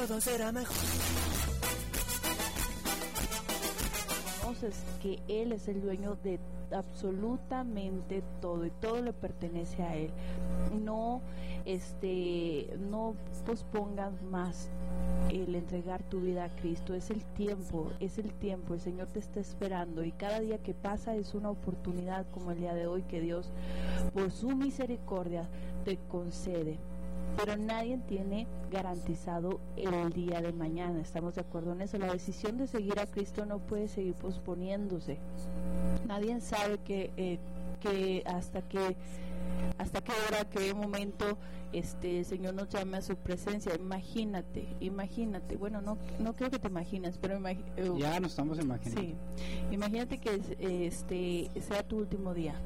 todo será mejor. Entonces, que Él es el dueño de absolutamente todo y todo le pertenece a Él. No pospongas más el entregar tu vida a Cristo. Es el tiempo, el Señor te está esperando y cada día que pasa es una oportunidad como el día de hoy que Dios por su misericordia te concede. Pero nadie tiene garantizado el día de mañana, estamos de acuerdo en eso. La decisión de seguir a Cristo no puede seguir posponiéndose. Nadie sabe que hasta qué hora, qué momento el Señor nos llame a su presencia. Imagínate, bueno, no creo que te imagines, pero ya nos estamos imaginando. Sí, imagínate que sea tu último día.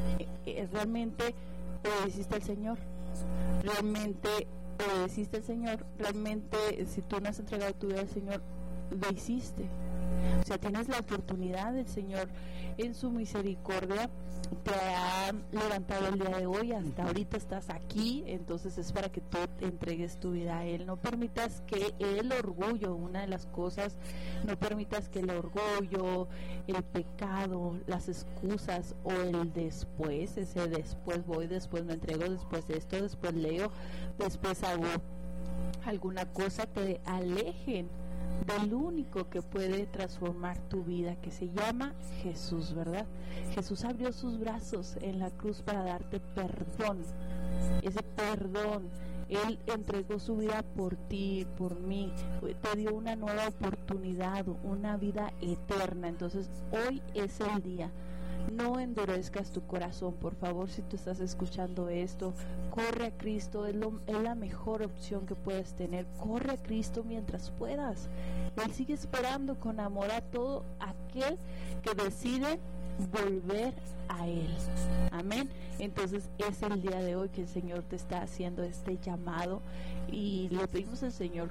Realmente obedeciste al Señor. Realmente obedeciste al Señor. Realmente, si tú no has entregado tu vida al Señor, lo hiciste. O sea, tienes la oportunidad. Del Señor en su misericordia te ha levantado el día de hoy, hasta ahorita estás aquí, entonces es para que tú entregues tu vida a Él. No permitas que el orgullo, una de las cosas, no permitas que el orgullo, el pecado, las excusas o el después, ese después voy, después me entrego, después esto, después leo, después hago alguna cosa, te alejen del único que puede transformar tu vida, que se llama Jesús, ¿verdad? Jesús abrió sus brazos en la cruz para darte perdón, ese perdón. Él entregó su vida por ti, por mí, te dio una nueva oportunidad, una vida eterna. Entonces hoy es el día. No endurezcas tu corazón, por favor. Si tú estás escuchando esto, corre a Cristo, es la mejor opción que puedes tener. Corre a Cristo mientras puedas. Él sigue esperando con amor a todo aquel que decide volver a Él. Amén. Entonces es el día de hoy que el Señor te está haciendo este llamado y le pedimos al Señor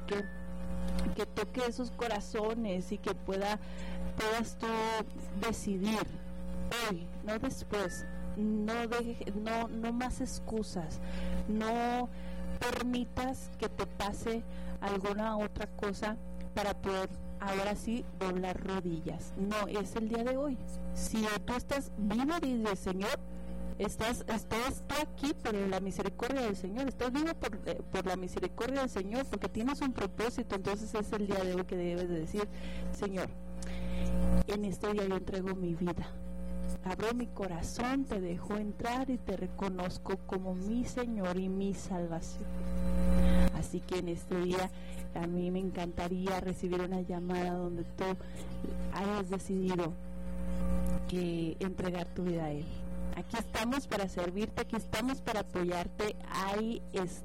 que toque esos corazones y que puedas tú decidir hoy, no después. No más excusas. No permitas que te pase alguna otra cosa para poder ahora sí doblar rodillas. No, es el día de hoy. Si tú estás vivo, dice Señor, estás aquí por la misericordia del Señor, estás vivo por la misericordia del Señor, porque tienes un propósito. Entonces es el día de hoy que debes de decir: Señor, en este día yo entrego mi vida, abro mi corazón, te dejo entrar y te reconozco como mi Señor y mi salvación. Así que en este día a mí me encantaría recibir una llamada donde tú hayas decidido que entregar tu vida a Él. Aquí estamos para servirte, aquí estamos para apoyarte. Hay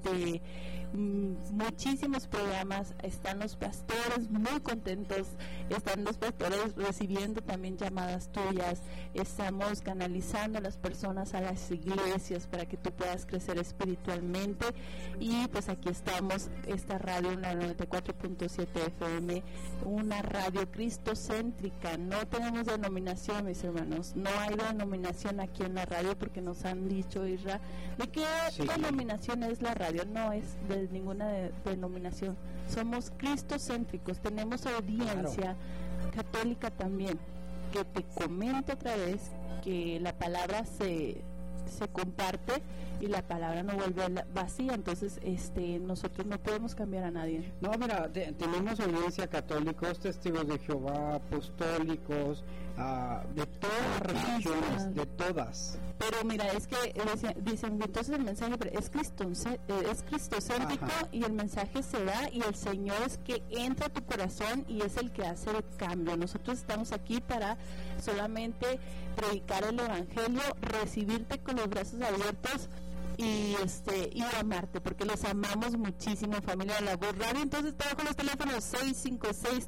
muchísimos programas, están los pastores muy contentos, están los pastores recibiendo también llamadas tuyas, estamos canalizando a las personas a las iglesias para que tú puedas crecer espiritualmente. Y pues aquí estamos, esta radio, una 94.7 FM, una radio cristocéntrica. No tenemos denominación, mis hermanos, no hay denominación aquí en la radio, porque nos han dicho, Isra, de qué denominación es la radio. No es de ninguna denominación, somos cristocéntricos, tenemos audiencia católica también, que te comento otra vez que la palabra se comparte y la palabra no vuelve vacía. Entonces nosotros no podemos cambiar a nadie. No, mira, tenemos audiencia católicos, testigos de Jehová, apostólicos, de todas las religiones, de todas. Pero mira, es que dicen, entonces el mensaje es cristocéntrico. Ajá. Y el mensaje se da y el Señor es que entra a tu corazón y es el que hace el cambio. Nosotros estamos aquí para solamente predicar el evangelio, recibirte con los brazos abiertos y amarte, porque los amamos muchísimo, familia de La Voz Radio. Entonces te dejo los teléfonos